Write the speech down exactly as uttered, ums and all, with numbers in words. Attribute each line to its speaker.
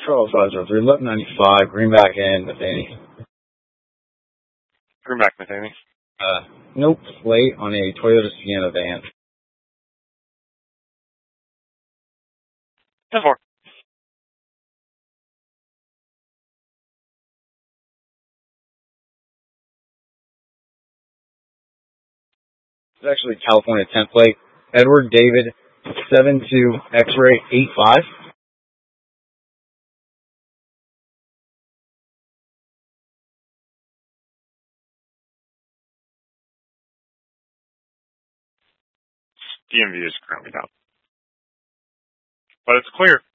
Speaker 1: Charles five zero three, left ninety-five, Greenback and Matheny.
Speaker 2: Greenback, Matheny.
Speaker 1: Uh, no plate on a Toyota Sienna van.
Speaker 2: ten four.
Speaker 1: It's actually California ten plate. Edward David seven two X-ray eight five.
Speaker 2: D M V is currently down. But it's clear.